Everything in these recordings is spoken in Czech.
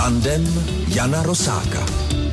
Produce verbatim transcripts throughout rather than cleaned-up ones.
Tandem Jana Rosáka.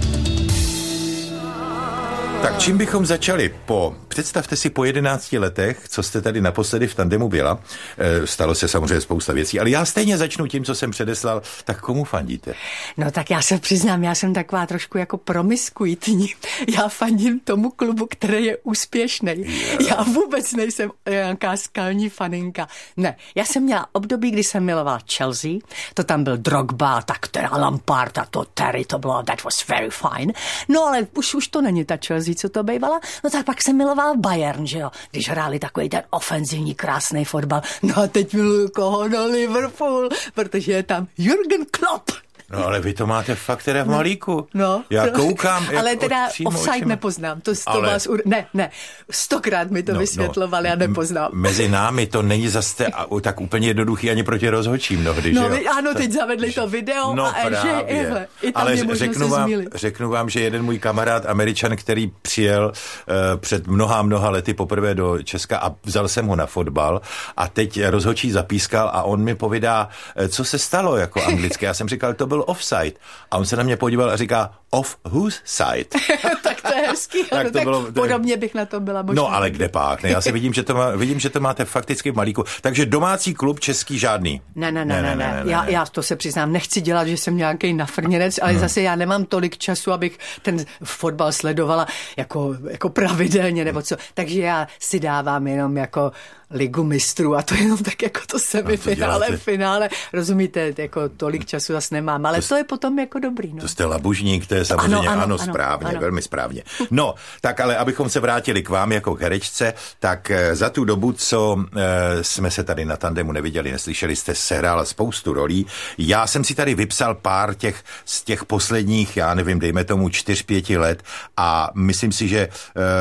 Tak čím bychom začali? Po, představte si po jedenácti letech, co jste tady naposledy v Tandemu byla. E, stalo se samozřejmě spousta věcí, ale já stejně začnu tím, co jsem předeslal. Tak komu fandíte? No tak já se přiznám, já jsem taková trošku jako promiskuitní. Já fandím tomu klubu, který je úspěšný. Yeah. Já vůbec nejsem nějaká skalní faninka. Ne, já jsem měla období, kdy jsem milovala Chelsea, to tam byl Drogba, tak teda Lampard a to Terry, to bylo, that was very fine. No ale už, už to není ta Chelsea, co to bývala, no tak pak jsem miloval Bayern, že jo, když hráli takový ten ofenzivní krásný fotbal. No a teď miluju koho? No Liverpool, protože je tam Jürgen Klopp. No ale vy to máte fakt teda v malíku. No. Já koukám. Ale teda offside očima. Nepoznám. To, to ale... vás ur... Ne, ne. Stokrát mi to no, vysvětlovali no, a nepoznám. Mezi námi to není zase tak úplně jednoduchý ani proti rozhodčí mnohdy, no, že jo? Vy, ano, teď zavedli to video no, a že jehle, i tam ale je možno řeknu se vám, zmílit. řeknu vám, že jeden můj kamarád Američan, který přijel uh, před mnoha, mnoha lety poprvé do Česka a vzal jsem ho na fotbal a teď rozhodčí zapískal a on mi povídá, co se stalo jako anglicky. Já jsem říkal, to byl offside. A on se na mě podíval a říká, off whose side? Tak to je hezký, tak, to tak bylo, to podobně bych na to byla možná. No ale kde pak, ne? Já si vidím, že to, má, vidím, že to máte fakticky v malíku. Takže domácí klub český žádný. Ne, ne, ne, ne, ne, ne, ne, ne. Já, já to se přiznám, nechci dělat, že jsem nějaký nafrněnec, ale hmm. zase já nemám tolik času, abych ten fotbal sledovala jako, jako pravidelně nebo co. Takže já si dávám jenom jako Ligu mistrů a to jenom tak jako to semifinále, no finále, rozumíte, jako tolik času zase nemám, ale to, to je potom jako dobrý. No. To jste labužník, to je samozřejmě ano, ano, ano správně, ano. velmi správně. No, tak ale abychom se vrátili k vám jako herečce, tak za tu dobu, co e, jsme se tady na Tandemu neviděli, neslyšeli, jste sehrála spoustu rolí. Já jsem si tady vypsal pár těch z těch posledních, já nevím, dejme tomu čtyř, pěti let a myslím si, že e,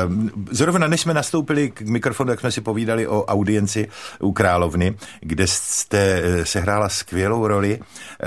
zrovna než jsme nastoupili k mikrofonu, tak jsme si povídali o audienci u Královny, kde jste sehrála skvělou roli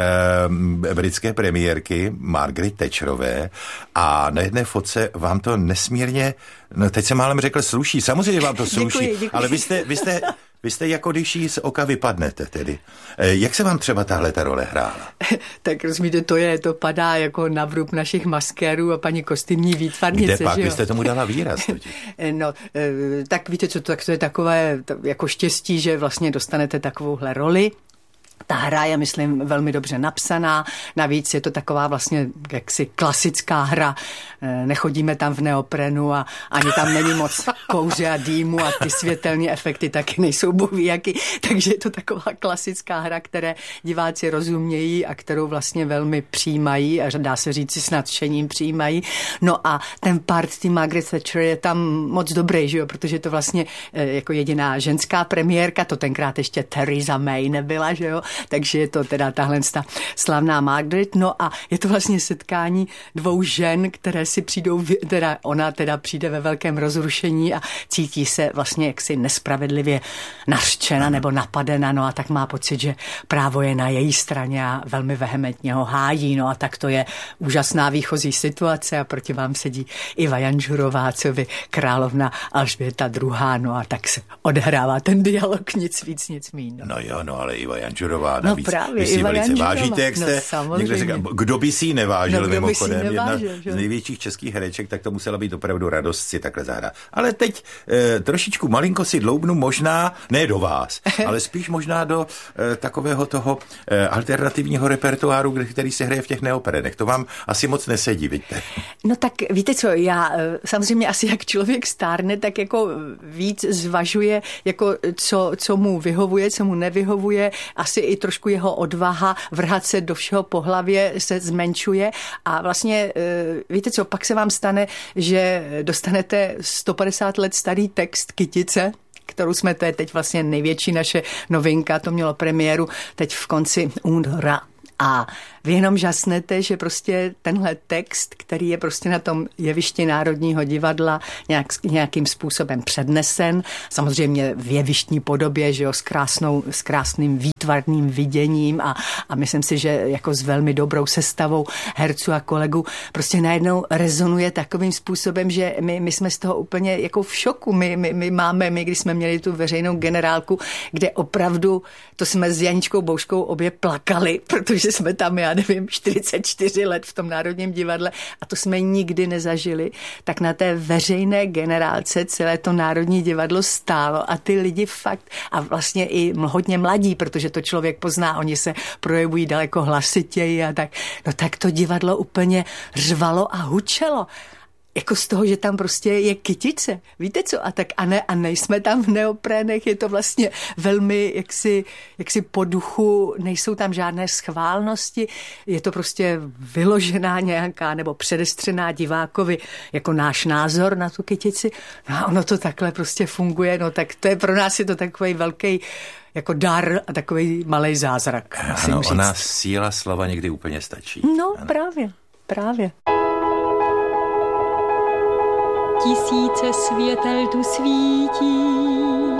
e, britské premiérky Margaret Thatcherové a na jedné fotce vám to nesmírně, no teď jsem málem řekl, sluší. Samozřejmě vám to sluší, děkuji, děkuji. Ale vy jste, vy jste Vy jste jako když jí z oka vypadnete tedy. Jak se vám třeba tahle ta role hrála? Tak rozumíte, to je, to padá jako na vrub našich maskérů a paní kostýmní výtvarnice. Kde pak? Že jo? Vy jste tomu dala výraz. No, tak víte co, tak to je takové jako štěstí, že vlastně dostanete takovouhle roli. Ta hra je, myslím, velmi dobře napsaná, navíc je to taková vlastně jaksi klasická hra, nechodíme tam v neoprenu a ani tam není moc kouře a dýmu a ty světelné efekty taky nejsou bohví jaký, takže je to taková klasická hra, které diváci rozumějí a kterou vlastně velmi přijímají a dá se říct si s nadšením přijímají. No a ten part tý Margaret Thatcher je tam moc dobrý, že jo, protože to vlastně jako jediná ženská premiérka, to tenkrát ještě Theresa May nebyla, že jo, takže je to teda tahle slavná Margaret, no a je to vlastně setkání dvou žen, které si přijdou, teda ona teda přijde ve velkém rozrušení a cítí se vlastně jaksi nespravedlivě nařčena nebo napadena, no a tak má pocit, že právo je na její straně a velmi vehementně ho hájí, no a tak to je úžasná výchozí situace a proti vám sedí Iva Janžurová, co by královna Alžběta druhá, no a tak se odhrává ten dialog, nic víc, nic míň. No, no jo, no ale Iva Janžurová navíc, no právě, vy si Iva velice Janžurová. vážíte, jak jste, no, někdo říká, kdo by si ji nevážil, no, mimochodem, nevážil, jedna z největších českých hereček, tak to musela být opravdu radost si takhle zahrát. Ale teď e, trošičku malinko si dloubnu možná, ne do vás, ale spíš možná do e, takového toho e, alternativního repertoáru, který se hraje v těch neoperenech. To vám asi moc nesedí, vidíte? No tak víte co, já samozřejmě asi jak člověk stárne, tak jako víc zvažuje, jako co, co mu vyhovuje, co mu nevyhovuje, asi i trošku jeho odvaha vrhat se do všeho po hlavě se zmenšuje a vlastně víte co, pak se vám stane, že dostanete sto padesát let starý text Kytice, kterou jsme, to je teď vlastně největší naše novinka, to mělo premiéru teď v konci února. A vy jenom žasnete, že prostě tenhle text, který je prostě na tom jevišti Národního divadla nějak, nějakým způsobem přednesen, samozřejmě v jevištní podobě, že jo, s, krásnou, s krásným výtvarným viděním a, a myslím si, že jako s velmi dobrou sestavou herců a kolegů prostě najednou rezonuje takovým způsobem, že my, my jsme z toho úplně jako v šoku. My, my, my máme, my když jsme měli tu veřejnou generálku, kde opravdu, to jsme s Janičkou Bouškou obě plakali, protože jsme tam, já já nevím, čtyřicet čtyři let v tom Národním divadle a to jsme nikdy nezažili, tak na té veřejné generálce celé to Národní divadlo stálo a ty lidi fakt, a vlastně i hodně mladí, protože to člověk pozná, oni se projevují daleko hlasitěji a tak, no tak to divadlo úplně řvalo a hučelo. Jako z toho, že tam prostě je kytice. Víte co? A tak a ne, a nejsme tam v neoprénech, je to vlastně velmi jaksi, jaksi po duchu, nejsou tam žádné schválnosti, je to prostě vyložená nějaká nebo předestřená divákovi jako náš názor na tu kytici. No a ono to takhle prostě funguje, no tak to je pro nás je to takový velký jako dar a takový malej zázrak. Ano, ona síla slova někdy úplně stačí. No ano. právě, právě. Tisíce světel tu svítí,